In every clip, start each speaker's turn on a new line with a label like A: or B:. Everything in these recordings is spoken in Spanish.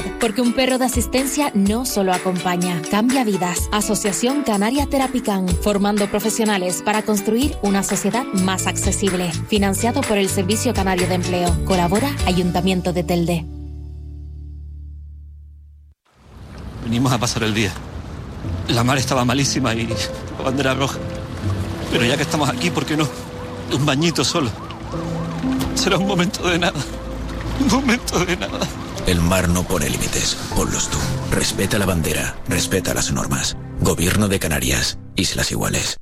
A: seguridad, porque un perro de asistencia no solo acompaña, cambia vidas. Asociación Canaria Therapy-Can, formando profesionales para construir una sociedad más accesible. Financiado por el Servicio Canario de Empleo. Colabora Ayuntamiento de Telde.
B: Venimos a pasar el día. La mar estaba malísima y la bandera roja. Pero ya que estamos aquí, ¿por qué no? Un bañito solo. Será un momento de nada. Un momento de nada.
C: El mar no pone límites. Ponlos tú. Respeta la bandera. Respeta las normas. Gobierno de Canarias. Islas Iguales.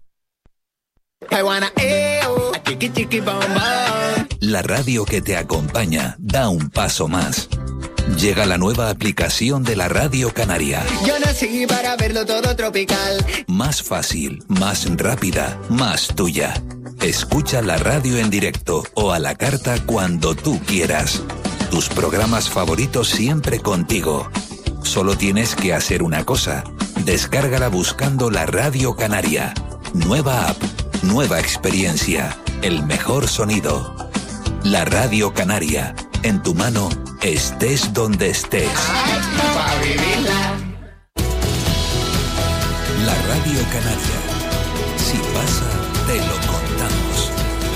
C: La radio que te acompaña da un paso más. Llega la nueva aplicación de la Radio Canaria.
D: Yo nací para verlo todo tropical.
C: Más fácil, más rápida, más tuya. Escucha la radio en directo o a la carta cuando tú quieras. Tus programas favoritos siempre contigo. Solo tienes que hacer una cosa. Descárgala buscando la Radio Canaria. Nueva app, nueva experiencia, el mejor sonido. La Radio Canaria. En tu mano, estés donde estés. La Radio Canaria. Si pasa, te lo contamos.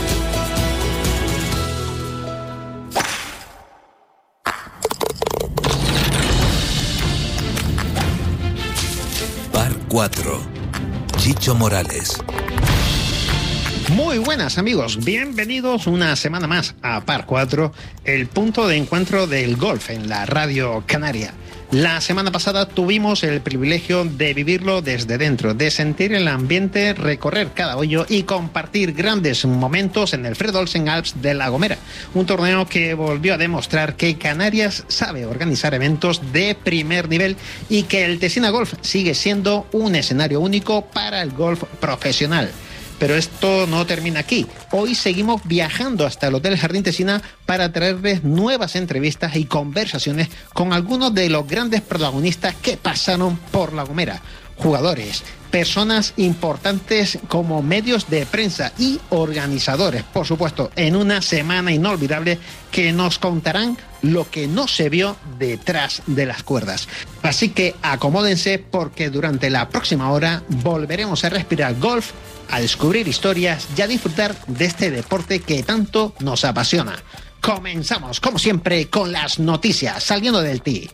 C: Par 4. Chicho Morales.
E: Muy buenas amigos, bienvenidos una semana más a Par 4, el punto de encuentro del golf en la Radio Canaria. La semana pasada tuvimos el privilegio de vivirlo desde dentro, de sentir el ambiente, recorrer cada hoyo y compartir grandes momentos en el Fred Olsen Alps de La Gomera. Un torneo que volvió a demostrar que Canarias sabe organizar eventos de primer nivel y que el Tesina Golf sigue siendo un escenario único para el golf profesional. Pero esto no termina aquí. Hoy seguimos viajando hasta el Hotel Jardín Tesina para traerles nuevas entrevistas y conversaciones con algunos de los grandes protagonistas que pasaron por La Gomera. Jugadores, personas importantes como medios de prensa y organizadores, por supuesto, en una semana inolvidable que nos contarán lo que no se vio detrás de las cuerdas. Así que acomódense porque durante la próxima hora volveremos a respirar golf, a descubrir historias y a disfrutar de este deporte que tanto nos apasiona. Comenzamos, como siempre, con las noticias saliendo del tee.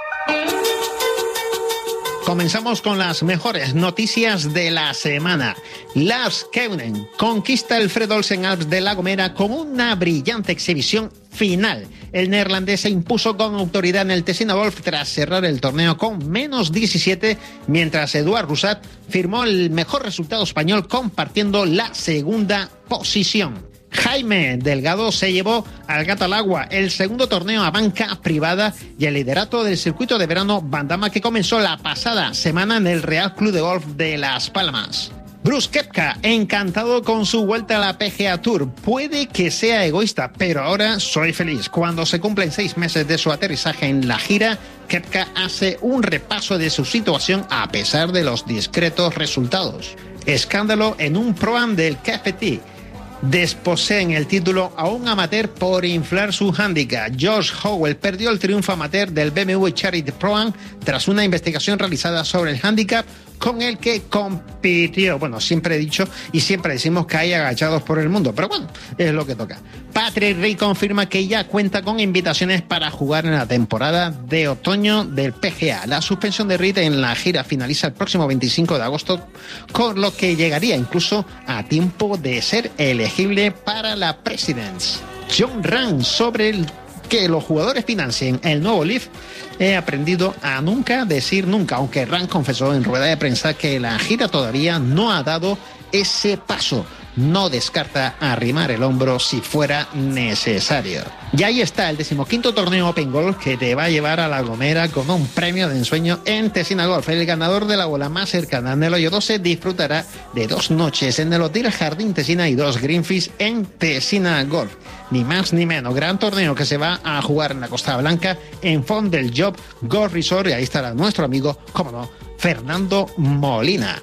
E: Comenzamos con las mejores noticias de la semana. Lars Keunen conquista el Fred Olsen Alps de La Gomera con una brillante exhibición final. El neerlandés se impuso con autoridad en el Tesina Golf tras cerrar el torneo con menos 17, mientras Eduard Roussat firmó el mejor resultado español compartiendo la segunda posición. Jaime Delgado se llevó al gato al agua el segundo torneo a banca privada y el liderato del circuito de verano Bandama que comenzó la pasada semana en el Real Club de Golf de Las Palmas. Bruce Koepka, encantado con su vuelta a la PGA Tour. Puede que sea egoísta, pero ahora soy feliz. Cuando se cumplen 6 meses de su aterrizaje en la gira, Koepka hace un repaso de su situación a pesar de los discretos resultados. Escándalo en un Pro-Am del KFT. Desposeen el título a un amateur por inflar su handicap. Josh Howell perdió el triunfo amateur del BMW Charity Pro-Am tras una investigación realizada sobre el handicap con el que compitió. Bueno, siempre he dicho y siempre decimos que hay agachados por el mundo, pero bueno, es lo que toca. Patrick Reed confirma que ya cuenta con invitaciones para jugar en la temporada de otoño del PGA. La suspensión de Reed en la gira finaliza el próximo 25 de agosto, con lo que llegaría incluso a tiempo de ser elegible para la Presidents. John Ram sobre el que los jugadores financien el nuevo Leaf. He aprendido a nunca decir nunca, aunque Ram confesó en rueda de prensa que la gira todavía no ha dado ese paso. No descarta arrimar el hombro si fuera necesario. Y ahí está el 15º torneo Open Golf que te va a llevar a La Gomera con un premio de ensueño en Tesina Golf. El ganador de la bola más cercana en el hoyo 12 disfrutará de 2 noches en el Hotel Jardín Tesina y 2 Greenfish en Tesina Golf. Ni más ni menos. Gran torneo que se va a jugar en la Costa Blanca en Font del Job Golf Resort. Y ahí estará nuestro amigo, cómo no, Fernando Molina.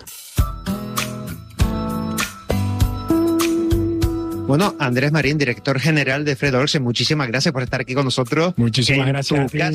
E: Bueno, Andrés Marín, director general de Fred Olsen, muchísimas gracias por estar aquí con nosotros.
F: Muchísimas gracias a ti.